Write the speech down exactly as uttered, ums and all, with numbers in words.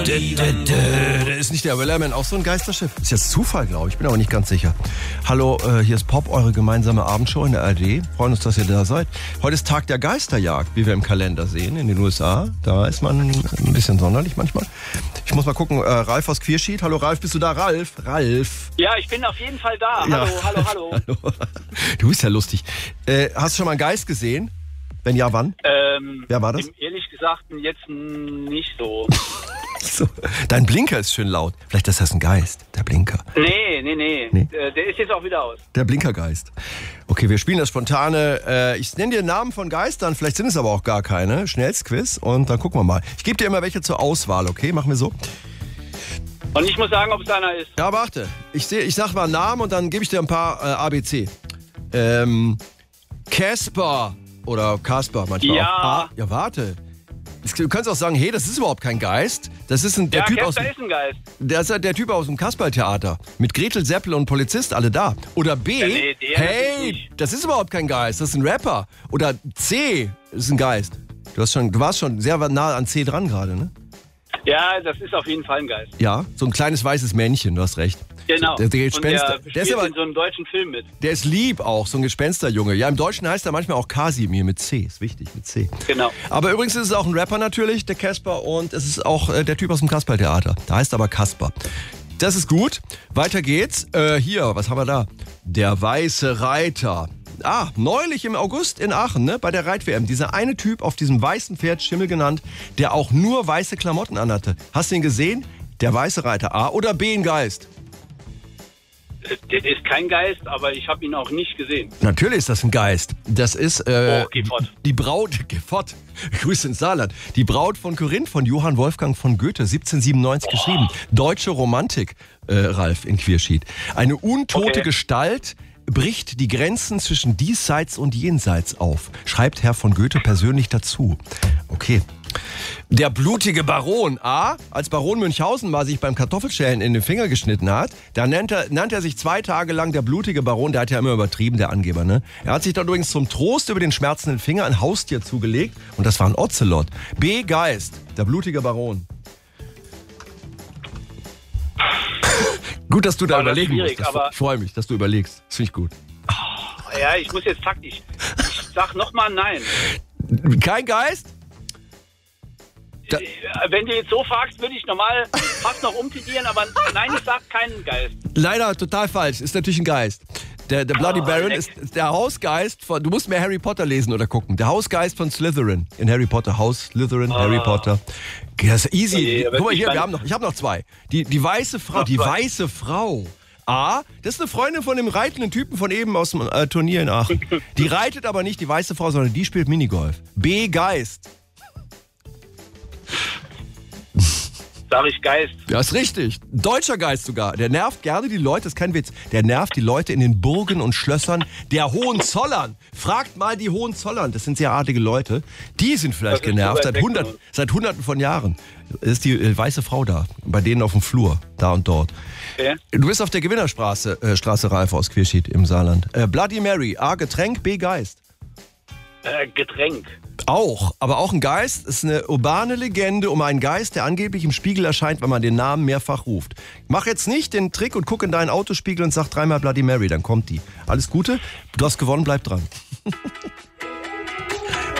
Ist nicht der Wellerman auch so ein Geisterschiff? Ist jetzt Zufall, glaube ich. Bin aber nicht ganz sicher. Hallo, äh, hier ist Pop, eure gemeinsame Abendshow in der A R D. Freuen uns, dass ihr da seid. Heute ist Tag der Geisterjagd, wie wir im Kalender sehen, in den U S A. Da ist man ein bisschen sonderlich manchmal. Ich muss mal gucken, äh, Ralf aus Queersheet. Hallo Ralf, bist du da? Ralf? Ralf? Ja, ich bin auf jeden Fall da. Ja. Hallo, hallo, hallo. Hallo. Du bist ja lustig. Äh, hast du schon mal einen Geist gesehen? Wenn ja, wann? Ähm, Wer war das? Ehrlich gesagt, jetzt nicht so. So. Dein Blinker ist schön laut. Vielleicht ist das ein Geist, der Blinker. Nee, nee, nee. Nee. Der, der ist jetzt auch wieder aus. Der Blinkergeist. Okay, wir spielen das spontane. Äh, ich nenne dir Namen von Geistern, vielleicht sind es aber auch gar keine. Schnellstquiz und dann gucken wir mal. Ich gebe dir immer welche zur Auswahl, okay? Machen wir so. Und ich muss sagen, ob es einer ist. Ja, warte. Ich, seh, ich sag mal einen Namen und dann gebe ich dir ein paar äh, A B C. Ähm, Casper oder Kasper manchmal Ja. auch. Ah, ja, warte. Du kannst auch sagen, hey, das ist überhaupt kein Geist. Das ist ein, der Ja, Typ aus Casper ist ein Geist. der, ist der Typ aus dem Kasperltheater. Mit Gretel Seppel und Polizist, alle da. Oder B, Ja, nee, der hey, nicht. das ist überhaupt kein Geist, das ist ein Rapper. Oder C, das ist ein Geist. Du, hast schon, du warst schon sehr nah an C dran gerade, ne? Ja, das ist auf jeden Fall ein Geist. Ja, so ein kleines weißes Männchen, du hast recht. Genau. Der, der, Und Gespenster, der, der, ist spielt aber, in so einem deutschen Film mit. der ist lieb auch, so ein Gespensterjunge. Ja, im Deutschen heißt er manchmal auch Kasimir mit C, ist wichtig, mit C. Genau. Aber übrigens ist es auch ein Rapper natürlich, der Casper, und es ist auch äh, der Typ aus dem Kasperltheater. Der heißt aber Kasper. Das ist gut. Weiter geht's. Äh, hier, was haben wir da? Der weiße Reiter. Ah, neulich im August in Aachen, ne, bei der Reit-W M. Dieser eine Typ auf diesem weißen Pferd, Schimmel genannt, der auch nur weiße Klamotten anhatte. Hast du ihn gesehen? Der weiße Reiter. A oder B, ein Geist? Der ist kein Geist, aber ich habe ihn auch nicht gesehen. Natürlich ist das ein Geist. Das ist äh, Oh, geh fort. die Braut, geh fort. Grüße ins Saarland. Die Braut von Korinth von Johann Wolfgang von Goethe, siebzehnhundertsiebenundneunzig oh. geschrieben. Deutsche Romantik, äh, Ralf, in Queersheet. Eine untote Okay. Gestalt bricht die Grenzen zwischen diesseits und jenseits auf, schreibt Herr von Goethe persönlich dazu. Okay. Der blutige Baron A., als Baron Münchhausen mal sich beim Kartoffelschälen in den Finger geschnitten hat, da nannte er, nannte er sich zwei Tage lang der blutige Baron, der hat ja immer übertrieben, der Angeber, ne? Er hat sich dann übrigens zum Trost über den schmerzenden Finger ein Haustier zugelegt und das war ein Ozelot. B. Geist, der blutige Baron. Gut, dass du da War das überlegen musst. schwierig, Das, aber- ich freue mich, dass du überlegst. Das finde ich gut. Ja, ich muss jetzt taktisch. Ich sag nochmal nein. Kein Geist? Da- Äh, Wenn du jetzt so fragst, würde ich normal fast noch umtitieren, aber nein, ich sag keinen Geist. Leider total falsch. Ist natürlich ein Geist. Der, der Bloody Oh, Baron leck. ist, ist der Hausgeist von. Du musst mehr Harry Potter lesen oder gucken. Der Hausgeist von Slytherin in Harry Potter. Haus Slytherin, Harry Potter. Das ist easy. Nee, aber Guck mal ich hier, wir mein- haben noch. Ich habe noch zwei. Die, die weiße Frau. Noch Die zwei. weiße Frau. A, das ist eine Freundin von dem reitenden Typen von eben aus dem äh, Turnier in Aachen. Die reitet aber nicht die weiße Frau, sondern die spielt Minigolf. B, Geist. Sag ich Geist. Ja, ist richtig. Deutscher Geist sogar. Der nervt gerne die Leute, das ist kein Witz. Der nervt die Leute in den Burgen und Schlössern der Hohenzollern. Fragt mal die Hohenzollern, das sind sehr artige Leute. Die sind vielleicht Das ist genervt so seit, weit weg hundert, von uns. seit hunderten von Jahren. Ist die äh, weiße Frau da, bei denen auf dem Flur, da und dort. Okay. Du bist auf der Gewinnerstraße, äh, Straße Ralf aus Queersheet im Saarland. Äh, Bloody Mary, A, Getränk, B, Geist. Äh, Getränk. Auch, aber auch ein Geist ist eine urbane Legende um einen Geist, der angeblich im Spiegel erscheint, wenn man den Namen mehrfach ruft. Mach jetzt nicht den Trick und guck in deinen Autospiegel und sag dreimal Bloody Mary, dann kommt die. Alles Gute, du hast gewonnen, bleib dran.